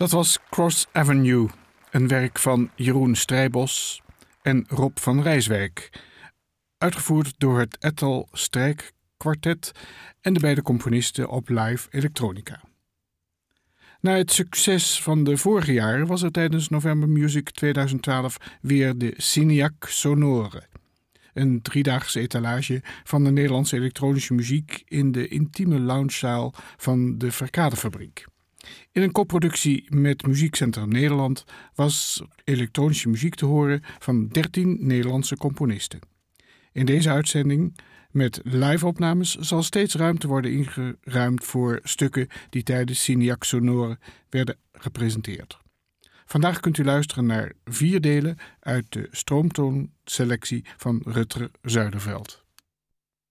Dat was Cross Avenue, een werk van Jeroen Strijbos en Rob van Rijswijk, uitgevoerd door het Ethel Strijkkwartet en de beide componisten op Live Electronica. Na het succes van de vorige jaren was er tijdens November Music 2012 weer de Cineac Sonore, een 3-daagse etalage van de Nederlandse elektronische muziek in de intieme loungezaal van de Verkadefabriek. In een kopproductie met Muziekcentrum Nederland was elektronische muziek te horen van 13 Nederlandse componisten. In deze uitzending met live-opnames zal steeds ruimte worden ingeruimd voor stukken die tijdens Cineac Sonore werden gepresenteerd. Vandaag kunt u luisteren naar 4 delen uit de stroomtoonselectie van Rutger Zuiderveld.